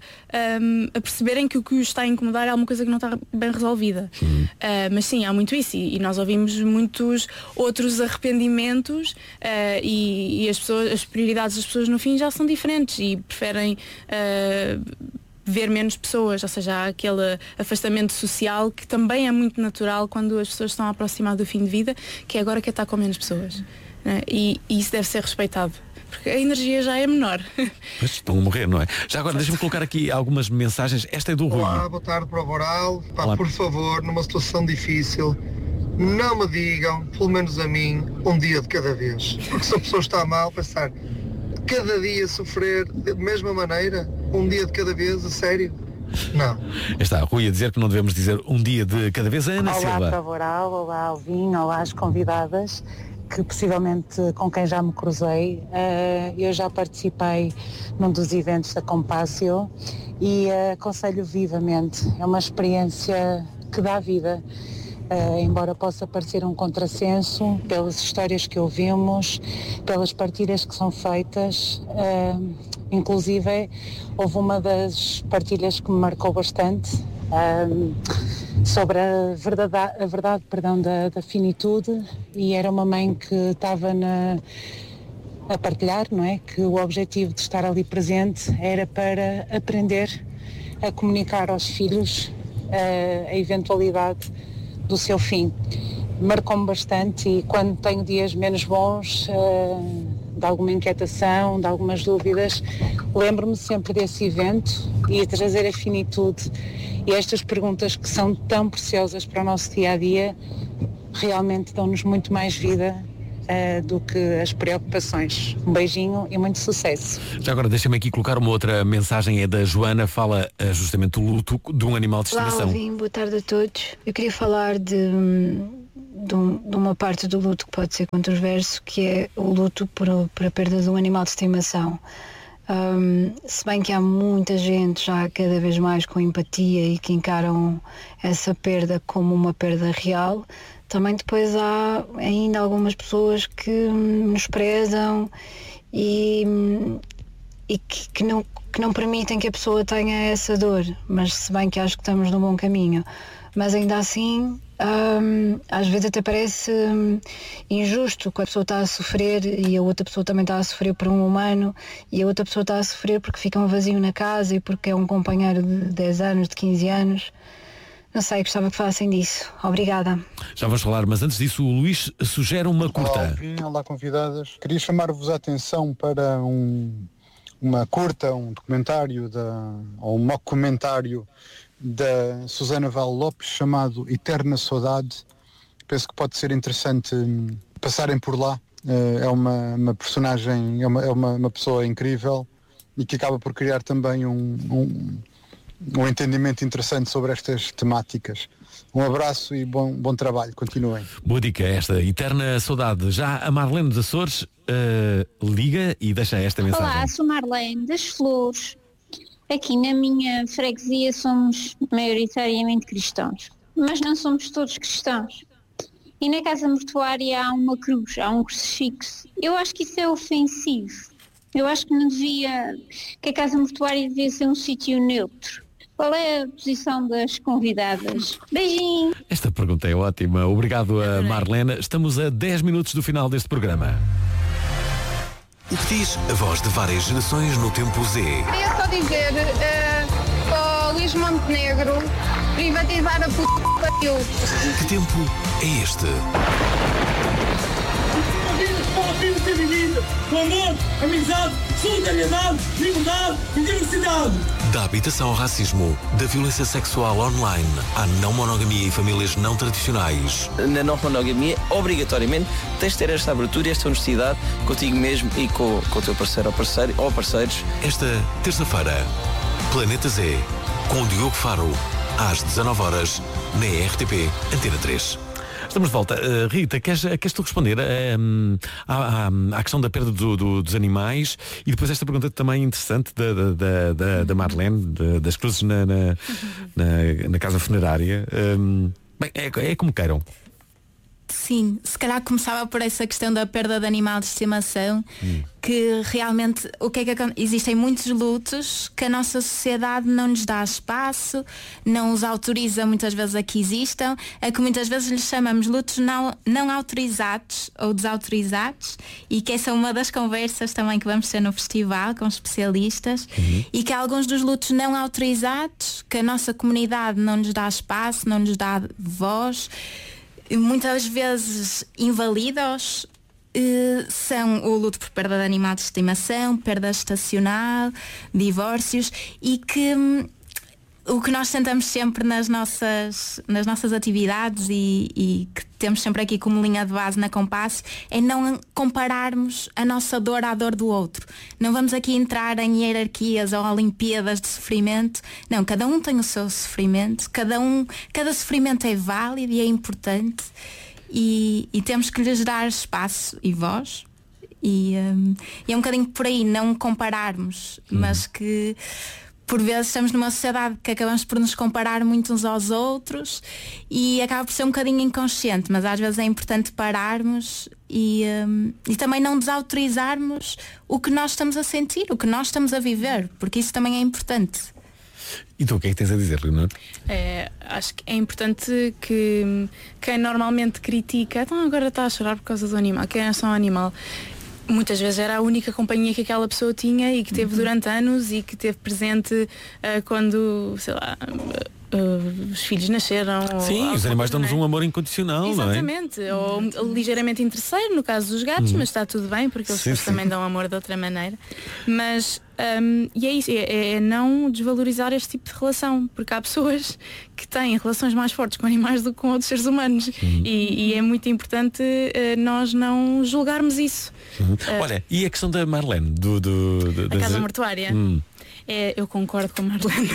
Speaker 2: um, a perceberem que o que os está a incomodar é alguma coisa que não está bem resolvida. Hum. Uh, mas sim, há muito isso, e, e nós ouvimos muitos outros arrependimentos, uh, e, e as pessoas, as prioridades das pessoas no fim já são diferentes e preferem uh, ver menos pessoas, ou seja, há aquele afastamento social que também é muito natural quando as pessoas estão a aproximar do fim de vida, que é agora que está com menos pessoas, uh, e, e isso deve ser respeitado, porque a energia já é menor.
Speaker 3: Mas estão a morrer, não é? Já agora deixa-me colocar aqui algumas mensagens. Esta é do Rui.
Speaker 11: Olá, boa tarde para o Boral. Pá, por favor, numa situação difícil, não me digam, pelo menos a mim, um dia de cada vez. Porque se a pessoa está mal, pensar cada dia sofrer da mesma maneira, um dia de cada vez, a sério? Não.
Speaker 3: Está Rui a dizer que não devemos dizer um dia de cada vez. A Ana
Speaker 12: olá
Speaker 3: Silva.
Speaker 12: Olá para o Boral, olá Alvin, olá às convidadas, que possivelmente com quem já me cruzei. Uh, eu já participei num dos eventos da Compácio e uh, aconselho vivamente. É uma experiência que dá vida. Uh, embora possa parecer um contrassenso, pelas histórias que ouvimos, pelas partilhas que são feitas, uh, inclusive houve uma das partilhas que me marcou bastante, uh, sobre a verdade, a verdade perdão, da, da finitude, e era uma mãe que estava na, a partilhar, não é? Que o objetivo de estar ali presente era para aprender a comunicar aos filhos uh, a eventualidade do seu fim. Marcou-me bastante, e quando tenho dias menos bons, uh, de alguma inquietação, de algumas dúvidas, lembro-me sempre desse evento e trazer a finitude. E estas perguntas que são tão preciosas para o nosso dia-a-dia realmente dão-nos muito mais vida uh, do que as preocupações. Um beijinho e muito sucesso.
Speaker 3: Já agora deixa-me aqui colocar uma outra mensagem, é da Joana, fala uh, justamente do luto de um animal de estimação.
Speaker 13: Olá, Alvin, boa tarde a todos. Eu queria falar de, de, um, de uma parte do luto que pode ser controverso, que é o luto por, por a perda de um animal de estimação. Um, se bem que há muita gente já cada vez mais com empatia e que encaram essa perda como uma perda real, também depois há ainda algumas pessoas que menosprezam e, e que, que, não, que não permitem que a pessoa tenha essa dor, mas se bem que acho que estamos no bom caminho. Mas ainda assim, hum, às vezes até parece hum, injusto quando a pessoa está a sofrer e a outra pessoa também está a sofrer por um humano, e a outra pessoa está a sofrer porque fica um vazio na casa e porque é um companheiro de dez anos, de quinze anos. Não sei, gostava que falassem disso. Obrigada.
Speaker 3: Já vamos falar, mas antes disso o Luís sugere uma curta.
Speaker 11: Olá, Alvin, olá convidadas. Queria chamar-vos a atenção para um, uma curta, um documentário da, ou um documentário da Susana Val Lopes, chamado Eterna Saudade. Penso que pode ser interessante passarem por lá. É uma, uma personagem, é, uma, é uma, uma pessoa incrível e que acaba por criar também um, um, um entendimento interessante sobre estas temáticas. Um abraço e bom, bom trabalho, continuem.
Speaker 3: Boa dica esta, Eterna Saudade. Já a Marlene dos Açores uh, liga e deixa esta mensagem.
Speaker 14: Olá, sou Marlene das Flores. Aqui na minha freguesia somos maioritariamente cristãos, mas não somos todos cristãos. E na casa mortuária há uma cruz, há um crucifixo. Eu acho que isso é ofensivo. Eu acho que não devia, que a casa mortuária devia ser um sítio neutro. Qual é a posição das convidadas? Beijinho!
Speaker 3: Esta pergunta é ótima. Obrigado a Marlene. Estamos a dez minutos do final deste programa.
Speaker 9: O que diz a voz de várias gerações no tempo Z.
Speaker 15: Queria só dizer uh, ao Luís Montenegro privatizar a puta que eu.
Speaker 9: Que tempo é este?
Speaker 16: Com amor, amizade, solidariedade, liberdade e diversidade.
Speaker 9: Da habitação ao racismo, da violência sexual online, à não monogamia e famílias não tradicionais.
Speaker 17: Na não monogamia, obrigatoriamente, tens de ter esta abertura e esta honestidade contigo mesmo e com, com o teu parceiro ou, parceiro ou parceiros.
Speaker 9: Esta terça-feira, Planeta Z, com Diogo Faro, às dezanove horas, na R T P Antena três.
Speaker 3: Estamos de volta. Uh, Rita, queres, queres tu responder uh, à, à, à questão da perda do, do, dos animais e depois esta pergunta também interessante da, da, da, da Marlene, da, das cruzes na, na, na, na casa funerária. Um, bem, é, é como queiram.
Speaker 1: Sim, se calhar começava por essa questão da perda de animal de estimação, hum. que realmente o que é que acontece? Existem muitos lutos que a nossa sociedade não nos dá espaço, não os autoriza muitas vezes a que existam, a que muitas vezes lhes chamamos lutos não, não autorizados ou desautorizados, e que essa é uma das conversas também que vamos ter no festival com especialistas, uhum. e que há alguns dos lutos não autorizados que a nossa comunidade não nos dá espaço, não nos dá voz, muitas vezes inválidos, eh, são o luto por perda de animal de estimação, perda estacional, divórcios, e que hum, o que nós tentamos sempre nas nossas, nas nossas atividades e, e que temos sempre aqui como linha de base na Compasso é não compararmos a nossa dor à dor do outro. Não vamos aqui entrar em hierarquias ou olimpíadas de sofrimento. Não, cada um tem o seu sofrimento, cada, um, cada sofrimento é válido e é importante, e, e temos que lhes dar espaço e voz. E, um, e é um bocadinho por aí, não compararmos, hum. mas que por vezes estamos numa sociedade que acabamos por nos comparar muito uns aos outros e acaba por ser um bocadinho inconsciente, mas às vezes é importante pararmos e, um, e também não desautorizarmos o que nós estamos a sentir, o que nós estamos a viver, porque isso também é importante.
Speaker 3: E tu o que é que tens a dizer, Leonor?
Speaker 2: É, acho que é importante que quem normalmente critica, então agora está a chorar por causa do animal, quem é só um animal, muitas vezes era a única companhia que aquela pessoa tinha e que teve durante anos e que teve presente uh, quando, sei lá, uh, uh, os filhos nasceram.
Speaker 3: Sim, os animais dão-nos um amor incondicional.
Speaker 2: Exatamente, não é? Ou ligeiramente interesseiro no caso dos gatos, hum. mas está tudo bem porque eles sim, sim. também dão amor de outra maneira. Mas um, e é isso, é, é não desvalorizar este tipo de relação, porque há pessoas que têm relações mais fortes com animais do que com outros seres humanos, hum. e, e é muito importante uh, nós não julgarmos isso.
Speaker 3: Uhum. Uh, Olha, e a questão da Marlene do, do, do,
Speaker 2: a casa das... mortuária. Hum. É, eu concordo com a Marlene.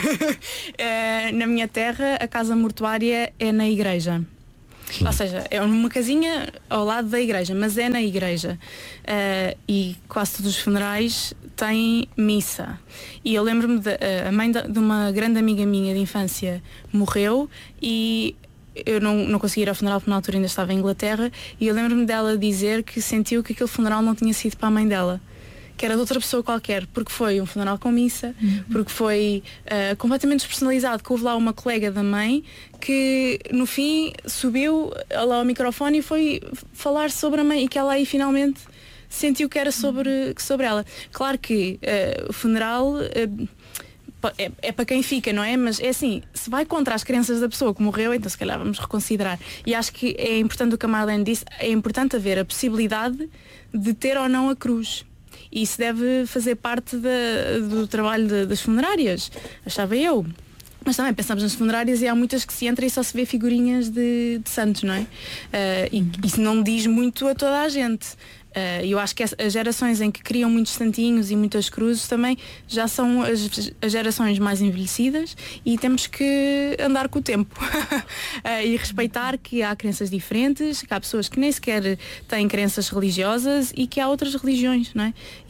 Speaker 2: é, na minha terra a casa mortuária é na igreja. Hum. Ou seja, é uma casinha ao lado da igreja, mas é na igreja. Uh, e quase todos os funerais têm missa. E eu lembro-me de uh, a mãe de, de uma grande amiga minha de infância morreu e eu não, não consegui ir ao funeral porque na altura ainda estava em Inglaterra, e eu lembro-me dela dizer que sentiu que aquele funeral não tinha sido para a mãe dela, que era de outra pessoa qualquer, porque foi um funeral com missa, uhum. porque foi uh, completamente despersonalizado, que houve lá uma colega da mãe que no fim subiu lá ao microfone e foi falar sobre a mãe, e que ela aí finalmente sentiu que era sobre, sobre ela. Claro que uh, o funeral uh, É, é para quem fica, não é? Mas é assim, se vai contra as crenças da pessoa que morreu, então se calhar vamos reconsiderar. E acho que é importante o que a Marlene disse, é importante haver a possibilidade de ter ou não a cruz. E isso deve fazer parte de, do trabalho de, das funerárias, achava eu. Mas também pensamos nas funerárias e há muitas que se entra e só se vê figurinhas de, de santos, não é? Uh, e isso não diz muito a toda a gente. E uh, eu acho que as gerações em que criam muitos santinhos e muitas cruzes também já são as, as gerações mais envelhecidas, e temos que andar com o tempo uh, e respeitar que há crenças diferentes, que há pessoas que nem sequer têm crenças religiosas e que há outras religiões, não é?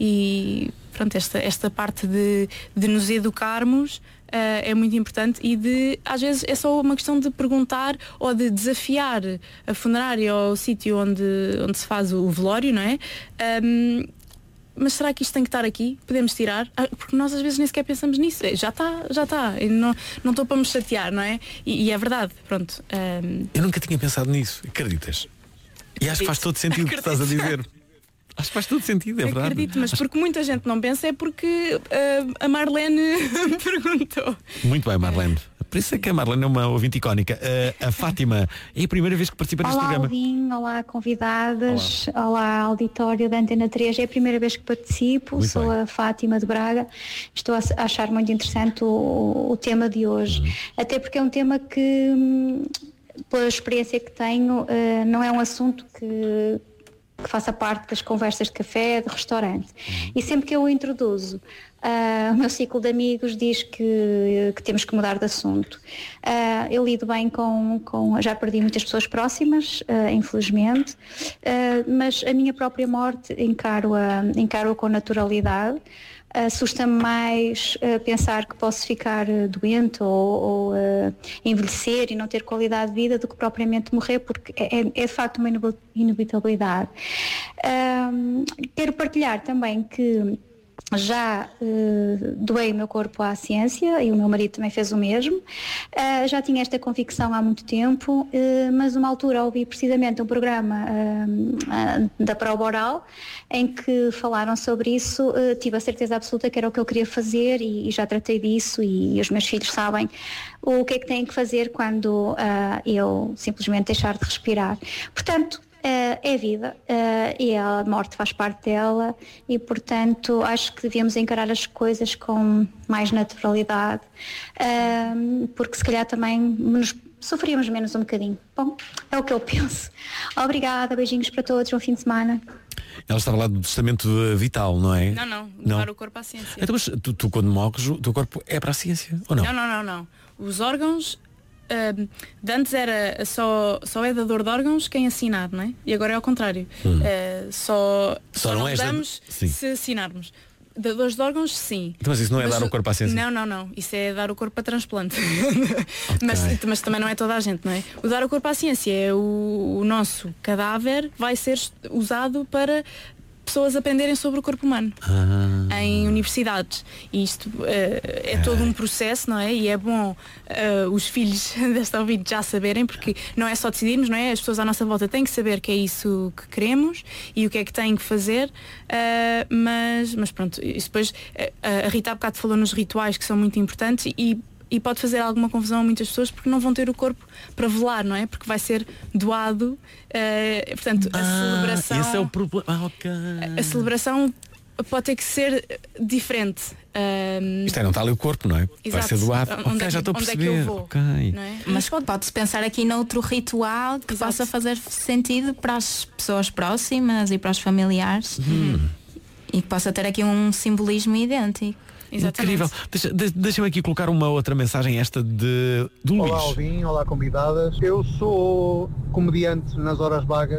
Speaker 2: E pronto, esta, esta parte de, de nos educarmos Uh, é muito importante, e de, às vezes é só uma questão de perguntar ou de desafiar a funerária ou o sítio onde, onde se faz o velório, não é? Um, mas será que isto tem que estar aqui? Podemos tirar? Ah, porque nós às vezes nem sequer pensamos nisso. Já está, já está. Não, não estou para me chatear, não é? E, e é verdade, pronto. Um...
Speaker 3: Eu nunca tinha pensado nisso, acreditas? E acho que faz todo sentido o que estás a dizer. Acho que faz todo sentido, é verdade.
Speaker 2: Acredito, mas porque muita gente não pensa é porque uh, a Marlene perguntou.
Speaker 3: Muito bem, Marlene. Por isso é que a Marlene é uma ouvinte icónica. Uh, a Fátima é a primeira vez que participa neste
Speaker 18: olá,
Speaker 3: programa.
Speaker 18: Alvin, olá convidadas, olá. olá auditório da Antena três. É a primeira vez que participo, muito sou bem. A Fátima de Braga. Estou a achar muito interessante o, o tema de hoje, uhum. até porque é um tema que, pela experiência que tenho, uh, não é um assunto que que faça parte das conversas de café, de restaurante. Uhum. E sempre que eu o introduzo, uh, o meu ciclo de amigos diz que, que temos que mudar de assunto. Uh, eu lido bem com, com... Já perdi muitas pessoas próximas, uh, infelizmente, uh, mas a minha própria morte encaro-a, encaro-a com naturalidade. Assusta-me mais uh, pensar que posso ficar uh, doente ou, ou uh, envelhecer e não ter qualidade de vida do que propriamente morrer, porque é, é de facto uma inevitabilidade. Um, quero partilhar também que já uh, doei o meu corpo à ciência e o meu marido também fez o mesmo. Uh, já tinha esta convicção há muito tempo, uh, mas uma altura ouvi precisamente um programa uh, uh, da Prova Oral em que falaram sobre isso. Uh, tive a certeza absoluta que era o que eu queria fazer e, e já tratei disso e, e os meus filhos sabem o que é que têm que fazer quando uh, eu simplesmente deixar de respirar. Portanto, Uh, é vida uh, e a morte faz parte dela e, portanto, acho que devíamos encarar as coisas com mais naturalidade, uh, porque se calhar também nos sofríamos menos um bocadinho. Bom, é o que eu penso. Obrigada, beijinhos para todos, bom fim de semana.
Speaker 3: Ela estava lá do testamento vital, não é?
Speaker 2: Não, não, doar o corpo à ciência.
Speaker 3: Então, mas tu, tu quando morres, o teu corpo é para a ciência, ou não?
Speaker 2: Não, não, não, não. Os órgãos... Uh, de antes era só, só é dador de órgãos quem assinar, não é? E agora é ao contrário. Hum. Uh, só, só, só não, não damos da... se assinarmos. Dadores de órgãos, sim.
Speaker 3: Então, mas isso não é mas, dar o corpo à ciência?
Speaker 2: Não, não, não. Isso é dar o corpo a transplante. Okay. mas, mas também não é toda a gente, não é? O dar o corpo à ciência é o, o nosso cadáver vai ser usado para pessoas aprenderem sobre o corpo humano ah. em universidades. E isto uh, é ah. todo um processo, não é? E é bom uh, os filhos desta ouvinte já saberem, porque não é só decidirmos, não é? As pessoas à nossa volta têm que saber que é isso que queremos e o que é que têm que fazer, uh, mas, mas pronto, isso depois uh, a Rita há bocado falou nos rituais que são muito importantes e E pode fazer alguma confusão a muitas pessoas porque não vão ter o corpo para velar, não é? Porque vai ser doado. Uh, portanto, a
Speaker 3: ah,
Speaker 2: celebração.
Speaker 3: Esse é o problema. Ah, okay.
Speaker 2: A celebração pode ter que ser diferente. Um...
Speaker 3: Isto é, não está ali o corpo, não é?
Speaker 2: Exato.
Speaker 3: Vai ser doado.
Speaker 2: Onde
Speaker 3: ok,
Speaker 2: é,
Speaker 3: já estou a perceber.
Speaker 2: Onde é que eu vou,
Speaker 3: okay.
Speaker 2: não é?
Speaker 1: Mas pode, pode-se pensar aqui noutro ritual que Exato. Possa fazer sentido para as pessoas próximas e para os familiares. Hum. E que possa ter aqui um simbolismo idêntico.
Speaker 2: Exatamente.
Speaker 3: Incrível. Deixa, de, deixa-me aqui colocar uma outra mensagem, esta de do Luís.
Speaker 11: Olá Alvin, olá convidadas. Eu sou comediante nas horas vagas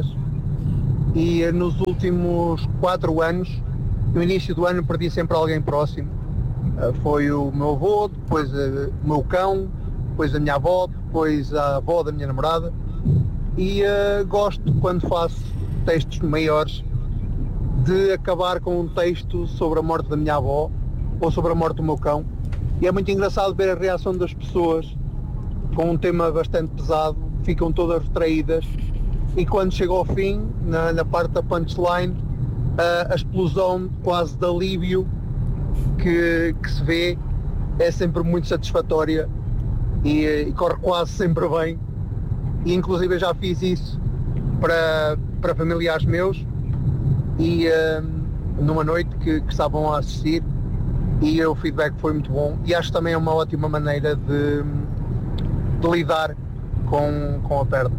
Speaker 11: e nos últimos quatro anos, no início do ano, perdi sempre alguém próximo. Foi o meu avô, depois o meu cão, depois a minha avó, depois a avó da minha namorada. E uh, gosto, quando faço textos maiores, de acabar com um texto sobre a morte da minha avó ou sobre a morte do meu cão, e é muito engraçado ver a reação das pessoas com um tema bastante pesado, ficam todas retraídas e quando chega ao fim, na, na parte da punchline, a, a explosão quase de alívio que, que se vê é sempre muito satisfatória e, e corre quase sempre bem, e inclusive eu já fiz isso para, para familiares meus e uh, numa noite que, que estavam a assistir, e o feedback foi muito bom e acho também é uma ótima maneira de, de lidar com, com a perda.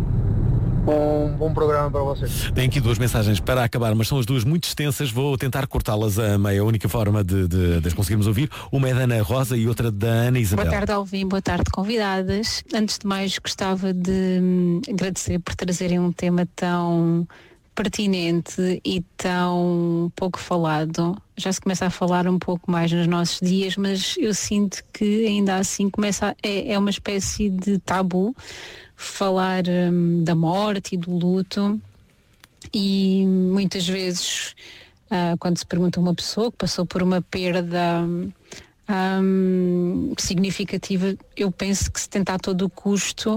Speaker 11: Um bom programa para vocês.
Speaker 3: Tem aqui duas mensagens para acabar, mas são as duas muito extensas, vou tentar cortá-las a meio. A única forma de, de, de as conseguirmos ouvir, uma é da Ana Rosa e outra da Ana Isabel.
Speaker 19: Boa tarde, Alvin, boa tarde, convidadas. Antes de mais, gostava de hum, agradecer por trazerem um tema tão pertinente e tão pouco falado. Já se começa a falar um pouco mais nos nossos dias, mas eu sinto que ainda assim começa a, é, é uma espécie de tabu falar hum, da morte e do luto, e muitas vezes uh, quando se pergunta a uma pessoa que passou por uma perda hum, hum, significativa, eu penso que se tentar a todo o custo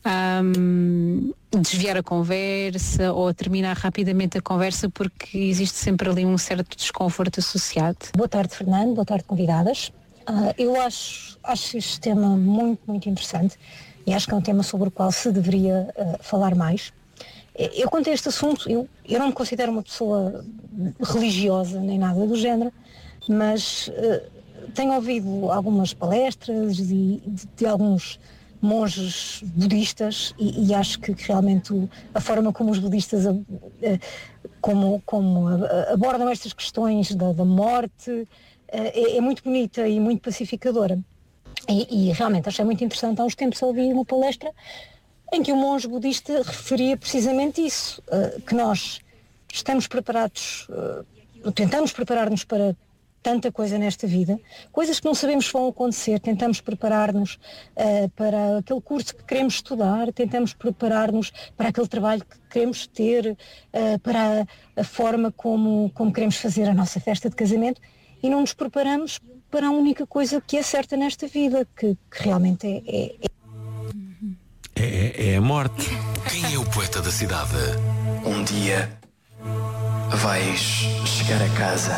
Speaker 19: hum, desviar a conversa ou terminar rapidamente a conversa, porque existe sempre ali um certo desconforto associado.
Speaker 20: Boa tarde, Fernando, boa tarde, convidadas. Uh, eu acho, acho este tema muito, muito interessante e acho que é um tema sobre o qual se deveria uh, falar mais. Eu, quanto a este assunto, eu, eu não me considero uma pessoa religiosa nem nada do género, mas uh, tenho ouvido algumas palestras de, de, de alguns monges budistas e, e acho que, que realmente o, a forma como os budistas uh, como, como abordam estas questões da, da morte É, é muito bonita e muito pacificadora. E, e realmente achei muito interessante. Há uns tempos eu ouvi uma palestra em que um monge budista referia precisamente isso, uh, que nós estamos preparados, uh, tentamos preparar-nos para tanta coisa nesta vida, coisas que não sabemos se vão acontecer, tentamos preparar-nos uh, para aquele curso que queremos estudar, tentamos preparar-nos para aquele trabalho que queremos ter, uh, para a, a forma como, como queremos fazer a nossa festa de casamento, e não nos preparamos para a única coisa que é certa nesta vida, que, que realmente é, é,
Speaker 3: é... É, é a morte.
Speaker 9: Quem é o poeta da cidade?
Speaker 4: Um dia vais chegar a casa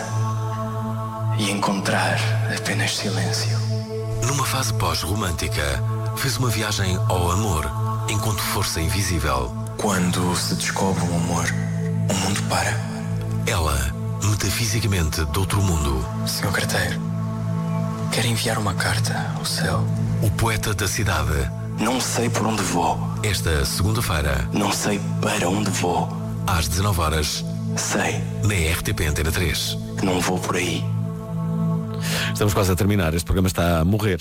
Speaker 4: e encontrar apenas silêncio.
Speaker 9: Numa fase pós-romântica, fez uma viagem ao amor, enquanto força invisível.
Speaker 4: Quando se descobre o amor, o mundo para.
Speaker 9: Ela, metafisicamente de outro mundo.
Speaker 4: Senhor carteiro, quero enviar uma carta ao céu.
Speaker 9: O poeta da cidade.
Speaker 4: Não sei por onde vou.
Speaker 9: Esta segunda-feira.
Speaker 4: Não sei para onde vou.
Speaker 9: Às dezanove horas.
Speaker 4: Sei.
Speaker 9: Na R T P Antena três.
Speaker 4: Que não vou por aí.
Speaker 3: Estamos quase a terminar, este programa está a morrer.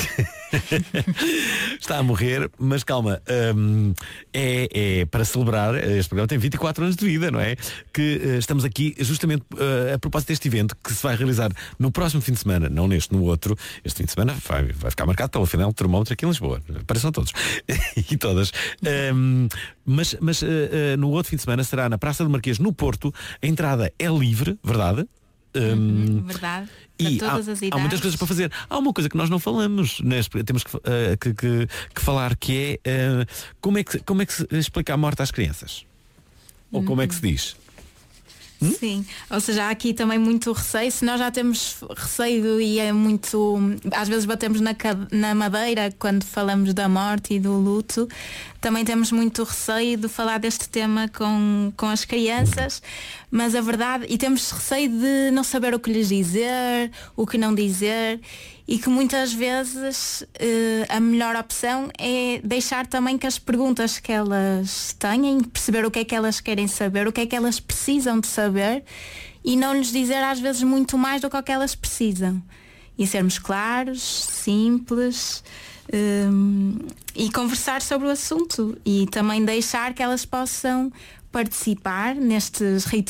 Speaker 3: Está a morrer, mas calma, um, é, é para celebrar, este programa tem vinte e quatro anos de vida, não é? Que uh, estamos aqui justamente uh, a propósito deste evento que se vai realizar no próximo fim de semana, não neste, no outro. Este fim de semana vai, vai ficar marcado pelo final do termómetro aqui em Lisboa. Apareçam todos e todas. Um, mas mas uh, uh, no outro fim de semana será na Praça do Marquês, no Porto. A entrada é livre, verdade?
Speaker 1: Um, verdade.
Speaker 3: E
Speaker 1: todas
Speaker 3: há,
Speaker 1: as idades.
Speaker 3: há muitas coisas para fazer. Há uma coisa que nós não falamos, né? Temos que, uh, que, que, que falar, que é uh, como é que, como é que se explica a morte às crianças? Ou como é que se diz?
Speaker 1: Hum? Sim, ou seja, há aqui também muito receio. Se nós já temos receio e é muito, às vezes batemos na, na madeira quando falamos da morte e do luto, também temos muito receio de falar deste tema com, com as crianças, mas a verdade, e temos receio de não saber o que lhes dizer, o que não dizer, e que muitas vezes eh, a melhor opção é deixar também que as perguntas que elas têm, perceber o que é que elas querem saber, o que é que elas precisam de saber, e não lhes dizer às vezes muito mais do que o que elas precisam. E sermos claros, simples, um, e conversar sobre o assunto, e também deixar que elas possam participar nestes rituais